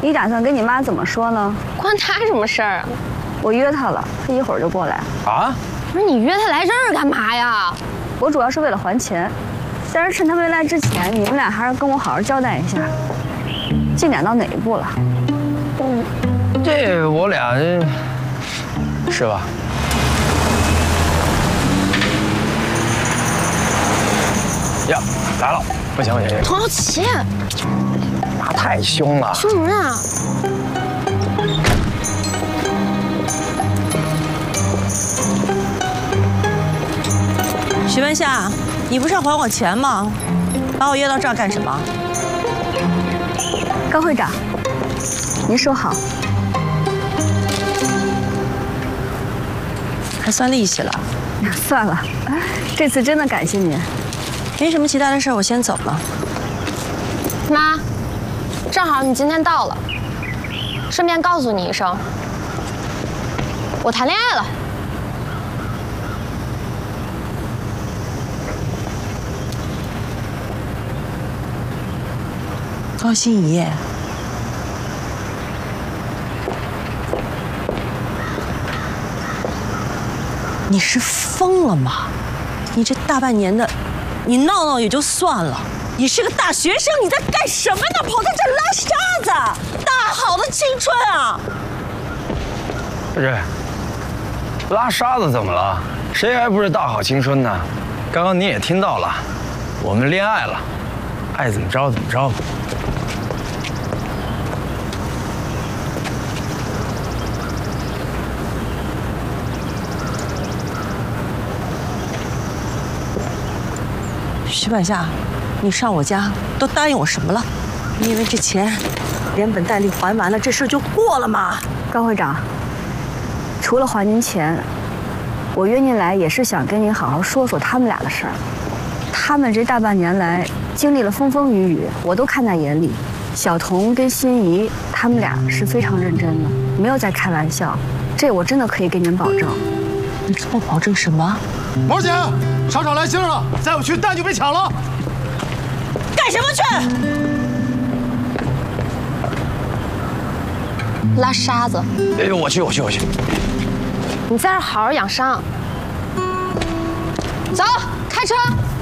你打算跟你妈怎么说呢？ 关她什么事儿啊？ 我约她了，她一会儿就过来。 啊？ 不是你约她来这儿干嘛呀？ 我主要是为了还钱，但是趁她没来之前，你们俩还是跟我好好交代一下，进展到哪一步了？ 这我俩是吧？呀，来了！不行不行， 童瑶琪， 妈太凶了。 凶什么呀？ 徐文夏，你不是要还我钱吗？把我约到这儿干什么？ 高会长，您说好。 还算利息了？ 算了，这次真的感谢您。 没什么其他的事儿，我先走了。 妈，正好你今天到了，顺便告诉你一声，我谈恋爱了。 高心怡，你是疯了吗？你这大半年的，你闹闹也就算了，你是个大学生，你在干什么呢？跑到这儿拉沙子，大好的青春啊！ 不是，拉沙子怎么了？谁还不是大好青春呢？刚刚你也听到了，我们恋爱了，爱怎么着怎么着。 徐百夏，你上我家都答应我什么了？你以为这钱连本带利还完了，这事就过了吗？ 高会长，除了还您钱，我约您来也是想跟您好好说说他们俩的事儿。他们这大半年来经历了风风雨雨，我都看在眼里。小童跟心怡他们俩是非常认真的，没有在开玩笑，这我真的可以给您保证。 你跟我保证什么？ 毛姐，厂长来信了，再不去蛋就被抢了。 干什么去？ 拉沙子。 哎，我去。 你在这儿好好养伤。走，开车。